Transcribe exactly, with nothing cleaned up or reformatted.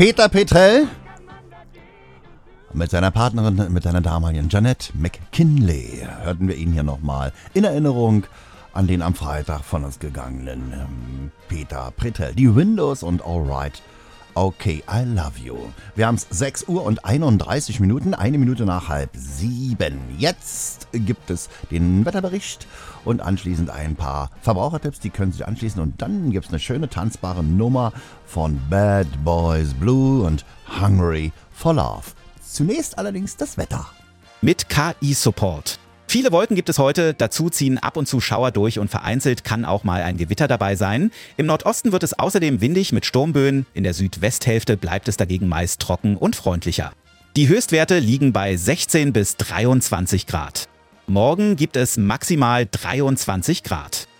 Peter Petrell mit seiner Partnerin, mit seiner damaligen Jeanette McKinley, hörten wir ihn hier nochmal in Erinnerung an den am Freitag von uns gegangenen ähm, Peter Petrell. Die Windows und Alright, okay, I love you. Wir haben es sechs Uhr und einunddreißig Minuten, eine Minute nach halb sieben. Jetzt gibt es den Wetterbericht und anschließend ein paar Verbrauchertipps, die können Sie anschließen. Und dann gibt es eine schöne tanzbare Nummer von Bad Boys Blue und Hungry for Love. Zunächst allerdings das Wetter. Mit K I-Support. Viele Wolken gibt es heute, dazu ziehen ab und zu Schauer durch und vereinzelt kann auch mal ein Gewitter dabei sein. Im Nordosten wird es außerdem windig mit Sturmböen, in der Südwesthälfte bleibt es dagegen meist trocken und freundlicher. Die Höchstwerte liegen bei sechzehn bis dreiundzwanzig Grad. Morgen gibt es maximal dreiundzwanzig Grad.